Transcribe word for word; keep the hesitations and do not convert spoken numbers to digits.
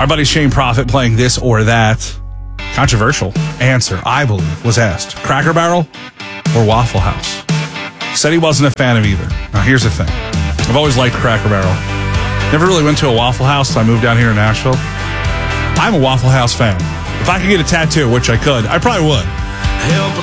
Our buddy Shane Prophet playing This or That. Controversial answer, I believe, was asked. Cracker Barrel or Waffle House? Said he wasn't a fan of either. Now, here's the thing. I've always liked Cracker Barrel. Never really went to a Waffle House until I moved down here in Nashville. I'm a Waffle House fan. If I could get a tattoo, which I could, I probably would.